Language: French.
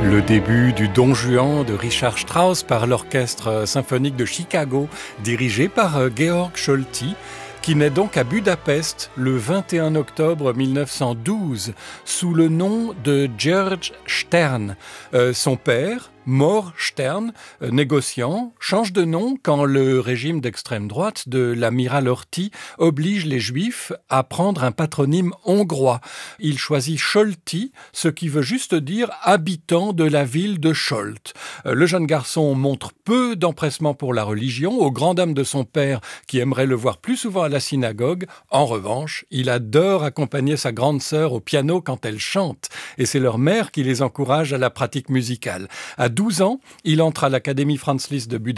Le début du Don Juan de Richard Strauss par l'Orchestre symphonique de Chicago, dirigé par Georg Scholti, qui naît donc à Budapest le 21 octobre 1912 sous le nom de Georg Stern. Son père, Mort Stern, négociant, change de nom quand le régime d'extrême droite de l'amiral Horthy oblige les Juifs à prendre un patronyme hongrois. Il choisit Scholti, ce qui veut juste dire habitant de la ville de Scholt. Le jeune garçon montre peu d'empressement pour la religion, aux grandes dames de son père qui aimerait le voir plus souvent à la synagogue. En revanche, il adore accompagner sa grande sœur au piano quand elle chante, et c'est leur mère qui les encourage à la pratique musicale. À 12 ans, il entre à l'Académie Franz Liszt de Budapest